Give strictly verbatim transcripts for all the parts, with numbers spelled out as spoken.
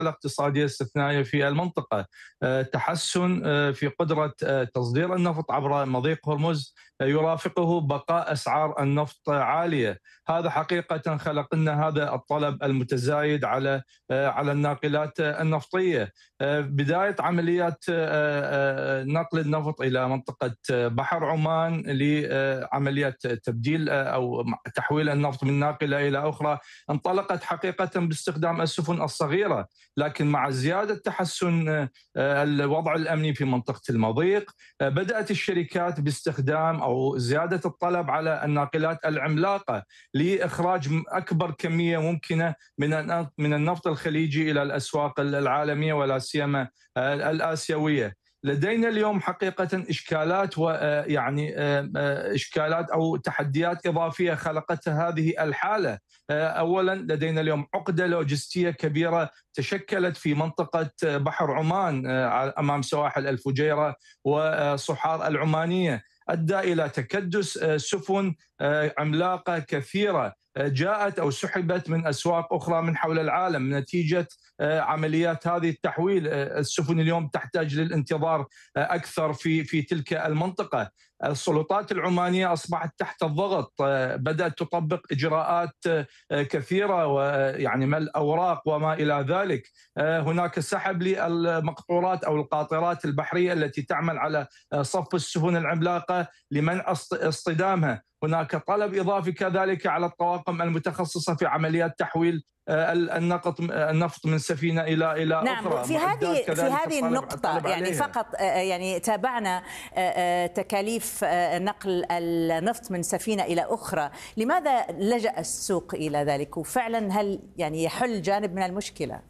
الاقتصادية الاستثنائية في المنطقة. آه، تحسن آه، في قدرة آه، تصدير النفط عبر مضيق هرمز آه، يرافقه بقاء أسعار النفط عالية. هذا حقيقة خلق لنا هذا الطلب المتزايد على آه، على الناقلات النفطية. آه، بداية عمليات آه، آه، نقل النفط إلى منطقة آه، بحر عمان لعمليات تبديل آه، أو تحويل النفط من ناقلة إلى أخرى انطلقت حقيقة باستخدام السفن الصغيرة، لكن مع زيادة تحسن آه، الوضع الأمني في منطقة المضيق آه، بدأت الشركات باستخدام أو زيادة الطلب على الناقلات العملاقة لإخراج أكبر كمية ممكنة من من النفط الخليجي إلى الأسواق العالمية ولا سيما آه، الآسيوية. لدينا اليوم حقيقة إشكالات ويعني إشكالات أو تحديات إضافية خلقتها هذه الحالة. أولا لدينا اليوم عقدة لوجستية كبيرة تشكلت في منطقة بحر عمان أمام سواحل الفجيرة وصحار العمانية، أدى إلى تكدس سفن عملاقة كثيرة جاءت أو سحبت من أسواق أخرى من حول العالم نتيجة عمليات هذه التحويل. السفن اليوم تحتاج للانتظار أكثر في في تلك المنطقة. السلطات العمانية أصبحت تحت الضغط، بدأت تطبق إجراءات كثيرة ويعني ملء أوراق وما إلى ذلك. هناك سحب للمقطورات أو القاطرات البحرية التي تعمل على صف السفن العملاقة لمنع اصطدامها. هناك طلب إضافي كذلك على الطواقم المتخصصة في عمليات تحويل النقط النفط من سفينه الى الى نعم اخرى. في هذه في هذه النقطة يعني عليها. فقط يعني تابعنا تكاليف نقل النفط من سفينة إلى أخرى، لماذا لجأ السوق إلى ذلك؟ وفعلا هل يعني يحل جانب من المشكلة؟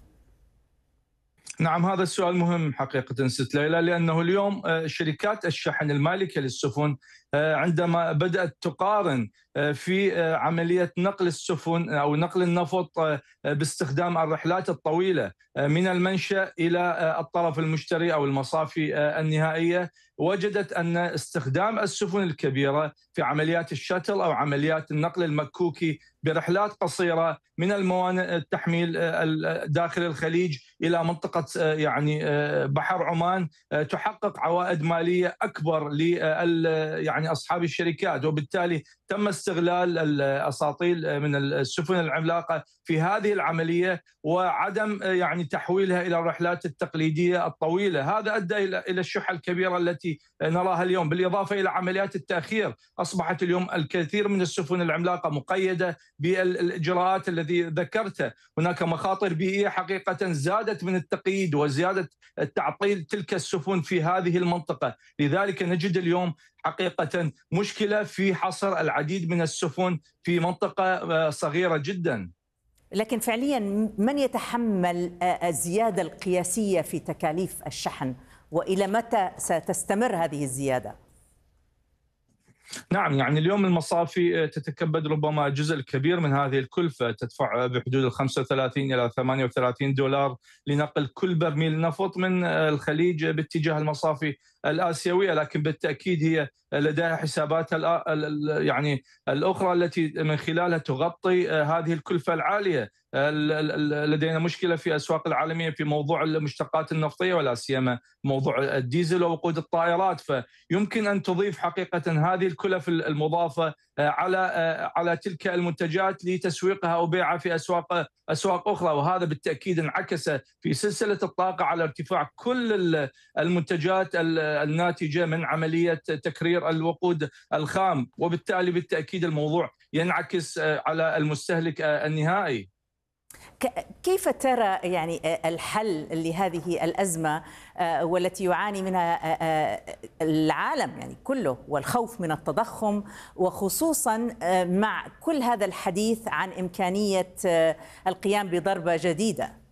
نعم هذا السؤال مهم حقيقة ست ليلى، لأنه اليوم شركات الشحن المالكة للسفن عندما بدأت تقارن في عملية نقل السفن أو نقل النفط باستخدام الرحلات الطويلة من المنشأ إلى الطرف المشتري أو المصافي النهائية، وجدت أن استخدام السفن الكبيرة في عمليات الشاتل أو عمليات النقل المكوكي برحلات قصيرة من الموانئ التحميل داخل الخليج إلى منطقة يعني بحر عمان تحقق عوائد مالية أكبر ل يعني أصحاب الشركات، وبالتالي تم استغلال الأساطيل من السفن العملاقة في هذه العملية وعدم يعني تحويلها إلى الرحلات التقليدية الطويلة. هذا أدى إلى الشحة الكبيرة التي نراها اليوم، بالإضافة إلى عمليات التأخير. أصبحت اليوم الكثير من السفن العملاقة مقيدة بالإجراءات الذي ذكرته. هناك مخاطر بيئية حقيقة زادت من التقييد وزيادة تعطيل تلك السفن في هذه المنطقة. لذلك نجد اليوم حقيقة مشكلة في حصر العديد من السفن في منطقة صغيرة جدا. لكن فعليا من يتحمل الزيادة القياسية في تكاليف الشحن، وإلى متى ستستمر هذه الزيادة؟ نعم يعني اليوم المصافي تتكبد ربما جزء كبير من هذه الكلفة، تدفع بحدود ال خمسة وثلاثين إلى ثمانية وثلاثين دولار لنقل كل برميل نفط من الخليج باتجاه المصافي الآسيوية، لكن بالتأكيد هي لديها حساباتها يعني الأخرى التي من خلالها تغطي هذه الكلفة العالية. لدينا مشكلة في أسواق العالمية في موضوع المشتقات النفطية ولا سيما موضوع الديزل ووقود الطائرات، فيمكن أن تضيف حقيقة هذه الكلف المضافة على على تلك المنتجات لتسويقها أو بيعها في أسواق أسواق أخرى، وهذا بالتأكيد انعكس في سلسلة الطاقة على ارتفاع كل المنتجات الناتجة من عملية تكرير الوقود الخام، وبالتالي بالتأكيد الموضوع ينعكس على المستهلك النهائي. كيف ترى يعني الحل لهذه الأزمة والتي يعاني منها العالم يعني كله، والخوف من التضخم، وخصوصا مع كل هذا الحديث عن إمكانية القيام بضربة جديدة؟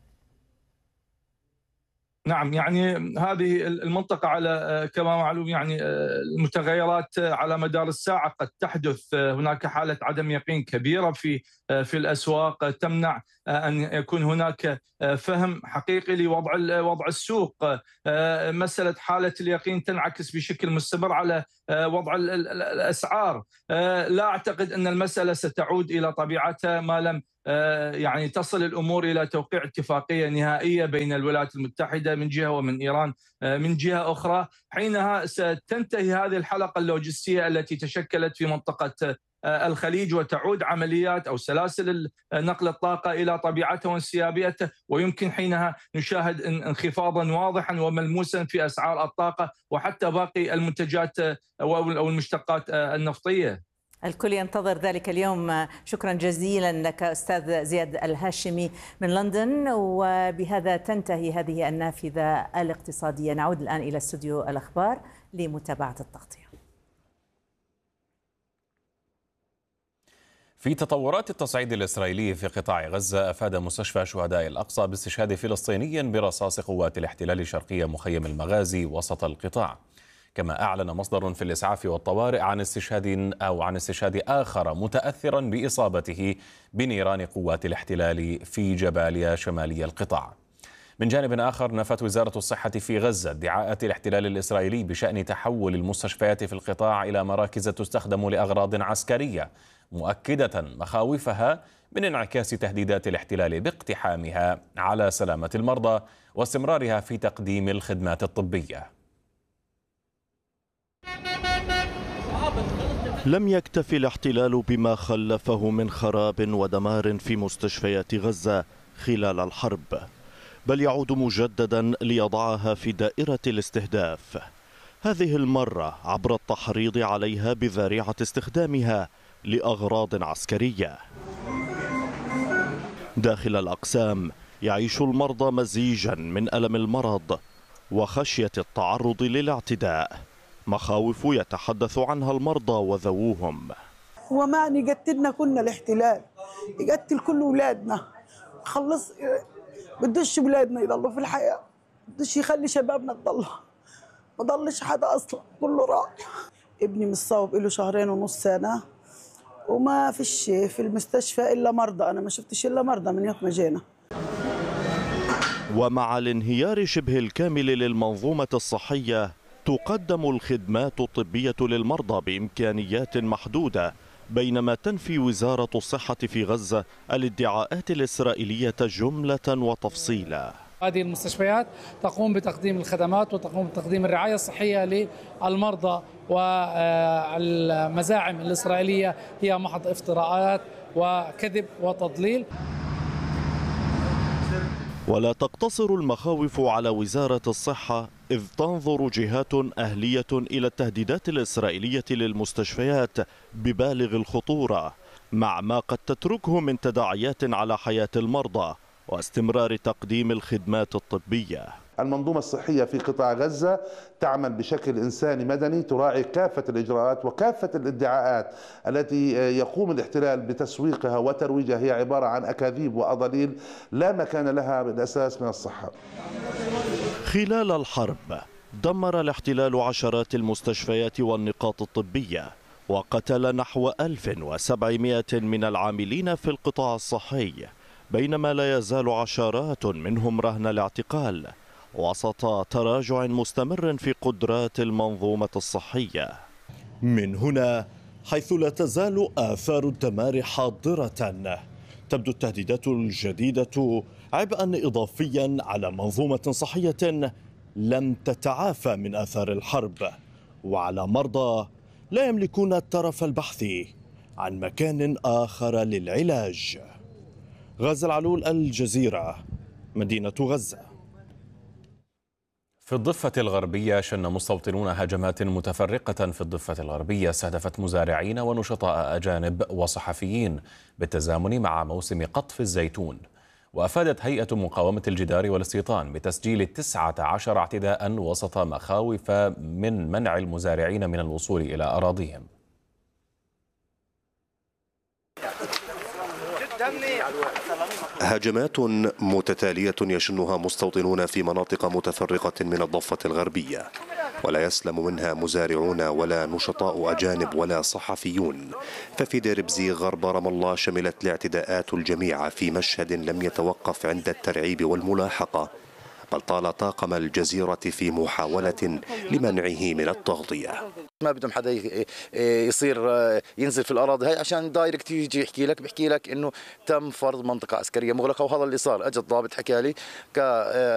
نعم يعني هذه المنطقة على كما معلوم يعني المتغيرات على مدار الساعة قد تحدث. هناك حالة عدم يقين كبيرة في في الأسواق تمنع أن يكون هناك فهم حقيقي لوضع وضع السوق. مسألة حالة اليقين تنعكس بشكل مستمر على وضع الأسعار. لا أعتقد أن المسألة ستعود إلى طبيعتها ما لم يعني تصل الأمور إلى توقيع اتفاقية نهائية بين الولايات المتحدة من جهة ومن إيران من جهة أخرى. حينها ستنتهي هذه الحلقة اللوجستية التي تشكلت في منطقة الخليج، وتعود عمليات أو سلاسل نقل الطاقة إلى طبيعتها وانسيابيتها، ويمكن حينها نشاهد انخفاضا واضحا وملموسا في أسعار الطاقة وحتى باقي المنتجات أو المشتقات النفطية. الكل ينتظر ذلك اليوم. شكرا جزيلا لك أستاذ زياد الهاشمي من لندن. وبهذا تنتهي هذه النافذة الاقتصادية. نعود الآن إلى استوديو الأخبار لمتابعة التغطية. في تطورات التصعيد الإسرائيلي في قطاع غزة، أفاد مستشفى شهداء الأقصى باستشهاد فلسطيني برصاص قوات الاحتلال شرقية مخيم المغازي وسط القطاع. كما أعلن مصدر في الإسعاف والطوارئ عن استشهاد أو عن استشهاد آخر متأثرا بإصابته بنيران قوات الاحتلال في جباليا شمالي القطاع. من جانب آخر، نفت وزارة الصحة في غزة ادعاءات الاحتلال الإسرائيلي بشأن تحول المستشفيات في القطاع إلى مراكز تستخدم لأغراض عسكرية، مؤكدة مخاوفها من انعكاس تهديدات الاحتلال باقتحامها على سلامة المرضى واستمرارها في تقديم الخدمات الطبية. لم يكتف الاحتلال بما خلفه من خراب ودمار في مستشفيات غزة خلال الحرب، بل يعود مجددا ليضعها في دائرة الاستهداف، هذه المرة عبر التحريض عليها بذريعة استخدامها لأغراض عسكرية. داخل الأقسام يعيش المرضى مزيجا من ألم المرض وخشية التعرض للاعتداء، مخاوف يتحدث عنها المرضى وذووهم. هو معني يقتلنا كنا الاحتلال، يقتل كل أولادنا، خلص بدوش أولادنا يضلوا في الحياة، بدوش يخلي شبابنا تضل، ما ضلش حدا أصلا، كله راح. ابني مصاب له شهرين ونص سنة وما فيش في المستشفى إلا مرضى، أنا ما شفتش إلا مرضى من يوم ما جينا. ومع الانهيار شبه الكامل للمنظومة الصحية، تقدم الخدمات الطبية للمرضى بإمكانيات محدودة، بينما تنفي وزارة الصحة في غزة الادعاءات الإسرائيلية جملة وتفصيلا. هذه المستشفيات تقوم بتقديم الخدمات وتقوم بتقديم الرعاية الصحية للمرضى، والمزاعم الإسرائيلية هي محض افتراءات وكذب وتضليل. ولا تقتصر المخاوف على وزارة الصحة، إذ تنظر جهات أهلية إلى التهديدات الإسرائيلية للمستشفيات ببالغ الخطورة، مع ما قد تتركه من تداعيات على حياة المرضى واستمرار تقديم الخدمات الطبية. المنظومة الصحية في قطاع غزة تعمل بشكل إنساني مدني، تراعي كافة الإجراءات وكافة الادعاءات التي يقوم الاحتلال بتسويقها وترويجها، هي عبارة عن أكاذيب وأضاليل لا مكان لها بالأساس من الصحة. خلال الحرب دمر الاحتلال عشرات المستشفيات والنقاط الطبية، وقتل نحو ألف وسبعمائة من العاملين في القطاع الصحي، بينما لا يزال عشرات منهم رهن الاعتقال وسط تراجع مستمر في قدرات المنظومة الصحية. من هنا حيث لا تزال آثار الدمار حاضرة، تبدو التهديدات الجديدة عبئا إضافيا على منظومة صحية لم تتعافى من آثار الحرب، وعلى مرضى لا يملكون الترف البحث عن مكان آخر للعلاج. غازي العلول، الجزيرة، مدينة غزة. في الضفة الغربية شن مستوطنون هجمات متفرقة في الضفة الغربية استهدفت مزارعين ونشطاء أجانب وصحفيين بالتزامن مع موسم قطف الزيتون. وأفادت هيئة مقاومة الجدار والاستيطان بتسجيل تسعة عشر اعتداء وسط مخاوف من منع المزارعين من الوصول إلى أراضيهم. هجمات متتالية يشنها مستوطنون في مناطق متفرقة من الضفة الغربية، ولا يسلم منها مزارعون ولا نشطاء أجانب ولا صحفيون. ففي دير بزيغ غرب رام الله شملت الاعتداءات الجميع في مشهد لم يتوقف عند الترعيب والملاحقة، بل طال طاقم الجزيرة في محاولة لمنعه من التغطية. ما بدهم حدا يصير ينزل في الأراضي هاي، عشان دايركت يجي يحكي لك بيحكي لك إنه تم فرض منطقة عسكرية مغلقة، وهذا اللي صار. أجى الضابط حكى لي